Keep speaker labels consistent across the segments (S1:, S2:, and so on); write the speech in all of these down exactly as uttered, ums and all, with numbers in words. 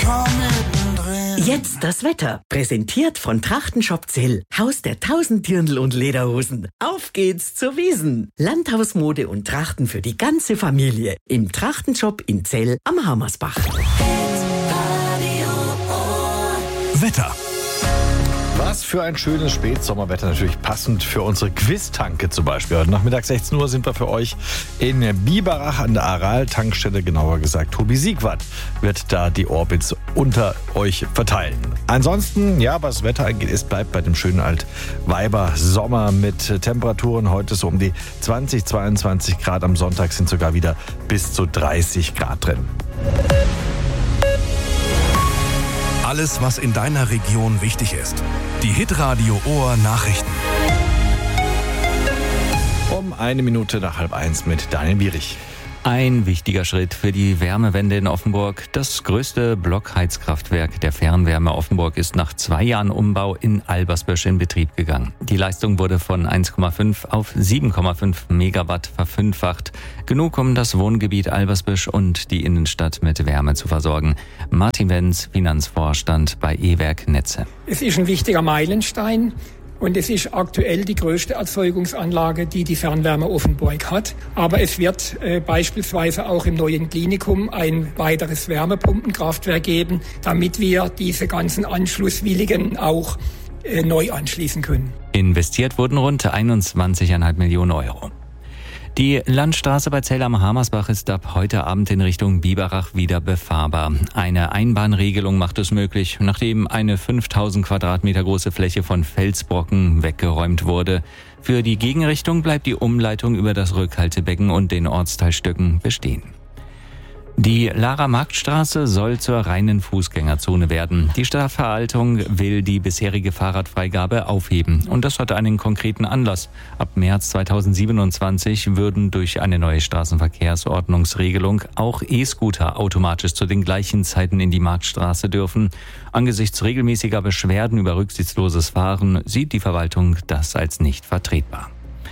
S1: Jetzt das Wetter. Präsentiert von Trachtenshop Zell. Haus der tausend Dirndl und Lederhosen. Auf geht's zur Wiesn. Landhausmode und Trachten für die ganze Familie. Im Trachtenshop in Zell am Hammersbach.
S2: Wetter.
S3: Was für ein schönes Spätsommerwetter, natürlich passend für unsere Quiz-Tanke zum Beispiel. Heute Nachmittag sechzehn Uhr sind wir für euch in Biberach an der Aral-Tankstelle, genauer gesagt Tobi Siegwart wird da die Orbits unter euch verteilen. Ansonsten, ja, was das Wetter angeht, es bleibt bei dem schönen Alt-Weiber-Sommer mit Temperaturen heute so um die zwanzig, zweiundzwanzig Grad. Am Sonntag sind sogar wieder bis zu dreißig Grad drin.
S2: Alles, was in deiner Region wichtig ist. Die Hitradio Ohr Nachrichten.
S3: Um eine Minute nach halb eins mit Daniel Bierich.
S4: Ein wichtiger Schritt für die Wärmewende in Offenburg. Das größte Blockheizkraftwerk der Fernwärme Offenburg ist nach zwei Jahren Umbau in Albersbösch in Betrieb gegangen. Die Leistung wurde von eins Komma fünf auf sieben Komma fünf Megawatt verfünffacht. Genug, um das Wohngebiet Albersbösch und die Innenstadt mit Wärme zu versorgen. Martin Wenz, Finanzvorstand bei E-Werk Netze.
S5: Es ist ein wichtiger Meilenstein. Und es ist aktuell die größte Erzeugungsanlage, die die Fernwärme Offenburg hat. Aber es wird äh, beispielsweise auch im neuen Klinikum ein weiteres Wärmepumpenkraftwerk geben, damit wir diese ganzen Anschlusswilligen auch äh, neu anschließen können.
S4: Investiert wurden rund einundzwanzig Komma fünf Millionen Euro. Die Landstraße bei Zell am Hammersbach ist ab heute Abend in Richtung Biberach wieder befahrbar. Eine Einbahnregelung macht es möglich, nachdem eine fünftausend Quadratmeter große Fläche von Felsbrocken weggeräumt wurde. Für die Gegenrichtung bleibt die Umleitung über das Rückhaltebecken und den Ortsteilstücken bestehen. Die Lara-Markt-Straße soll zur reinen Fußgängerzone werden. Die Stadtverwaltung will die bisherige Fahrradfreigabe aufheben. Und das hat einen konkreten Anlass. Ab März zweitausendsiebenundzwanzig würden durch eine neue Straßenverkehrsordnungsregelung auch E-Scooter automatisch zu den gleichen Zeiten in die Marktstraße dürfen. Angesichts regelmäßiger Beschwerden über rücksichtsloses Fahren sieht die Verwaltung das als nicht vertretbar.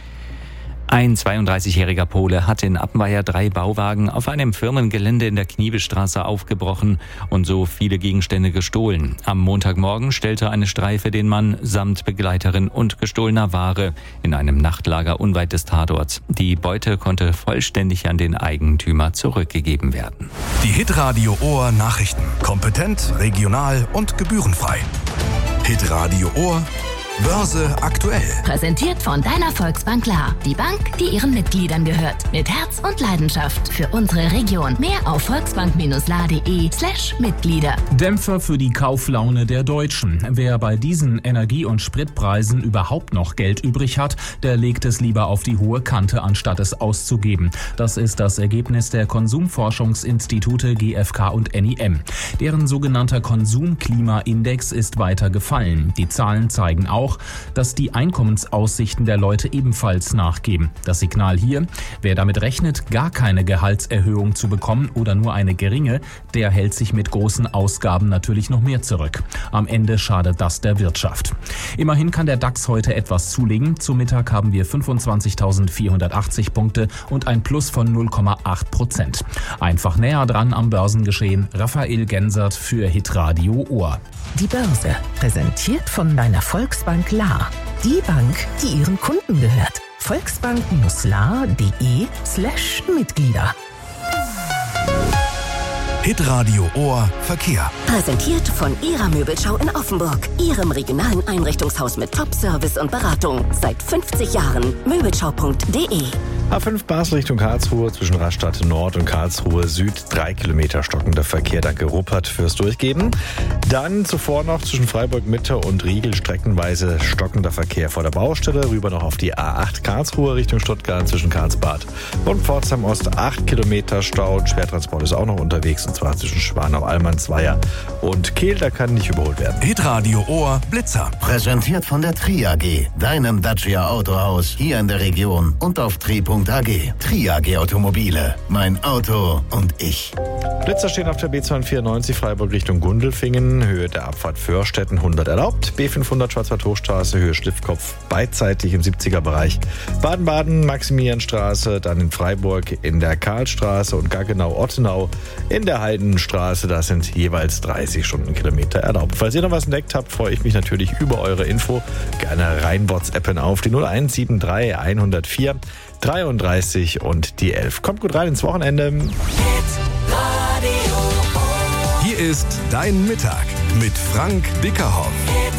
S4: Ein zweiunddreißigjähriger Pole hat in Appenweier drei Bauwagen auf einem Firmengelände in der Kniebestraße aufgebrochen und so viele Gegenstände gestohlen. Am Montagmorgen stellte eine Streife den Mann samt Begleiterin und gestohlener Ware in einem Nachtlager unweit des Tatorts. Die Beute konnte vollständig an den Eigentümer zurückgegeben werden.
S2: Die Hitradio Ohr Nachrichten. Kompetent, regional und gebührenfrei. Hitradio Ohr Börse aktuell.
S6: Präsentiert von deiner Volksbank Lahr. Die Bank, die ihren Mitgliedern gehört. Mit Herz und Leidenschaft für unsere Region. Mehr auf volksbank-lahr.de slash Mitglieder.
S7: Dämpfer für die Kauflaune der Deutschen. Wer bei diesen Energie- und Spritpreisen überhaupt noch Geld übrig hat, der legt es lieber auf die hohe Kante, anstatt es auszugeben. Das ist das Ergebnis der Konsumforschungsinstitute G F K und N I M. Deren sogenannter Konsumklimaindex ist weiter gefallen. Die Zahlen zeigen auch, dass die Einkommensaussichten der Leute ebenfalls nachgeben. Das Signal hier: Wer damit rechnet, gar keine Gehaltserhöhung zu bekommen oder nur eine geringe, der hält sich mit großen Ausgaben natürlich noch mehr zurück. Am Ende schadet das der Wirtschaft. Immerhin kann der DAX heute etwas zulegen. Zum Mittag haben wir fünfundzwanzigtausendvierhundertachtzig Punkte und ein Plus von null Komma acht Prozent. Einfach näher dran am Börsengeschehen. Raphael Gensert für Hitradio Ohr.
S1: Die Börse, präsentiert von deiner Volksbank Lahr. Die Bank, die ihren Kunden gehört. volksbank-lahr.de slash Mitglieder.
S2: Hitradio Ohr Verkehr.
S6: Präsentiert von Ihrer Möbelschau in Offenburg. Ihrem regionalen Einrichtungshaus mit Top-Service und Beratung. Seit fünfzig Jahren. Möbelschau punkt de.
S3: A fünf Basel Richtung Karlsruhe zwischen Rastatt Nord und Karlsruhe Süd. Drei Kilometer stockender Verkehr. Danke Ruppert fürs Durchgeben. Dann zuvor noch zwischen Freiburg Mitte und Riegel streckenweise stockender Verkehr vor der Baustelle. Rüber noch auf die A acht Karlsruhe Richtung Stuttgart zwischen Karlsbad und Pforzheim Ost. Acht Kilometer Stau. Schwertransport ist auch noch unterwegs. Und zwar zwischen Schwanau-Allmannsweier und Kehl. Da kann nicht überholt werden.
S2: Hitradio Ohr Blitzer.
S8: Präsentiert von der Tri A G. Deinem Dacia Autohaus hier in der Region und auf tri punkt a g. Tri A G Automobile. Mein Auto und ich.
S3: Blitzer stehen auf der B zweihundertvierundneunzig Freiburg Richtung Gundelfingen. Norden, Höhe der Abfahrt Förstetten hundert erlaubt. B fünfhundert Schwarzwald-Hochstraße, Höhe Schliffkopf beidseitig im siebziger-Bereich. Baden-Baden, Maximilianstraße, dann in Freiburg in der Karlstraße und Gaggenau-Ottenau in der Heidenstraße. Das sind jeweils dreißig Stundenkilometer erlaubt. Falls ihr noch was entdeckt habt, freue ich mich natürlich über eure Info. Gerne rein WhatsAppen auf die null eins sieben drei hundertvier dreiunddreißig und die elf. Kommt gut rein ins Wochenende.
S2: Hier ist Dein Mittag mit Frank Bickerhoff.